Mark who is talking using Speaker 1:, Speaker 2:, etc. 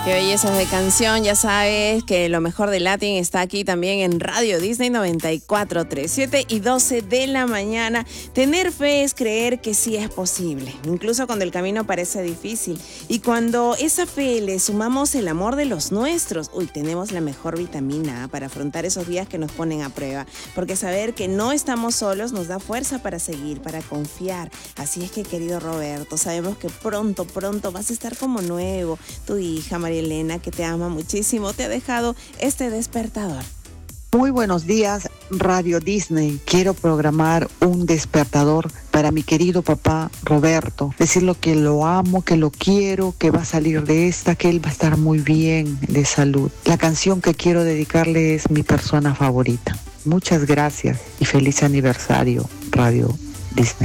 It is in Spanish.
Speaker 1: Qué belleza de canción, ya sabes que lo mejor de Latin está aquí también en Radio Disney 94.3, 7 y 12 de la mañana. Tener fe es creer que sí es posible, incluso cuando el camino parece difícil. Y cuando esa fe le sumamos el amor de los nuestros, tenemos la mejor vitamina para afrontar esos días que nos ponen a prueba. Porque saber que no estamos solos nos da fuerza para seguir, para confiar. Así es que, querido Roberto, sabemos que pronto vas a estar como nuevo. Tu hija María Elena, que te ama muchísimo, te ha dejado este despertador.
Speaker 2: Muy buenos días, Radio Disney. Quiero programar un despertador para mi querido papá Roberto. Decirle que lo amo, que lo quiero, que va a salir de esta, que él va a estar muy bien de salud. La canción que quiero dedicarle es Mi Persona Favorita. Muchas gracias y feliz aniversario, Radio Disney.